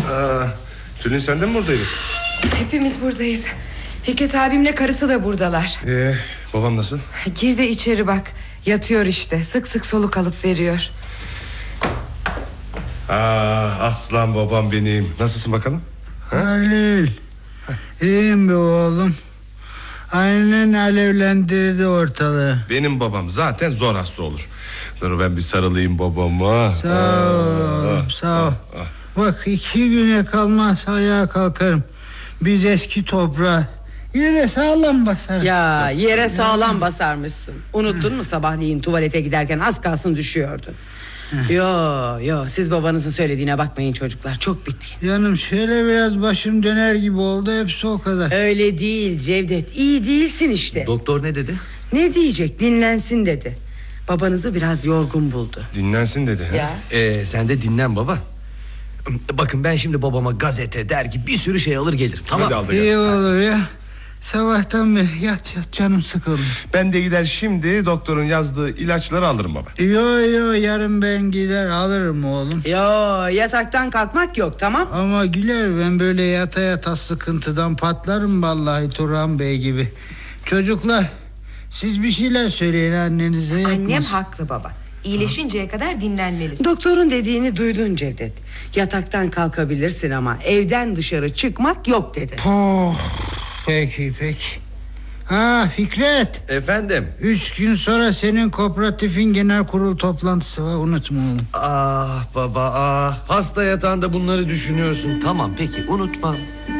Tülin sen de mi buradaydın? Hepimiz buradayız. Fikret abimle karısı da buradalar. Babam nasıl? Gir de içeri bak. Yatıyor işte, sık sık soluk alıp veriyor. Aslan babam benim. Nasılsın bakalım? Halil, iyiyim be oğlum. Annen alevlendirdi ortalığı. Benim babam zaten zor hasta olur. Dur ben bir sarılayım babama. Sağ ol, sağ ol. Bak 2 güne kalmaz ayağa kalkarım. Biz eski toprağa yere sağlam basarız. Ya yere sağlam basarmışsın. Unuttun mu sabahleyin tuvalete giderken az kalsın düşüyordun. Yo siz babanızın söylediğine bakmayın çocuklar, çok bitkin. Canım şöyle biraz başım döner gibi oldu, hepsi o kadar. Öyle değil Cevdet, iyi değilsin işte. Doktor ne dedi? Ne diyecek, dinlensin dedi. Babanızı biraz yorgun buldu. Dinlensin dedi. Ya. Sen de dinlen baba. Bakın ben şimdi babama gazete, dergi, bir sürü şey alır gelirim. Tamam. Hadi al da gel. İyi olur ya. Sabahtan beri yat canım sıkıldı. Ben de gider şimdi doktorun yazdığı ilaçları alırım baba. Yo yarın ben gider alırım oğlum. Yo, yataktan kalkmak yok, tamam. Ama Güler, ben böyle yata sıkıntıdan patlarım vallahi, Turhan Bey gibi. Çocuklar, siz bir şeyler söyleyin annenize. Annem haklı baba. İyileşinceye kadar dinlenmelisin. Doktorun dediğini duydun Cevdet. Yataktan kalkabilirsin ama evden dışarı çıkmak yok dedi. Peki. Fikret, Efendim. 3 gün sonra senin kooperatifin genel kurul toplantısı var, unutma oğlum. Ah baba, hasta yatağında bunları düşünüyorsun. Tamam peki, unutmam.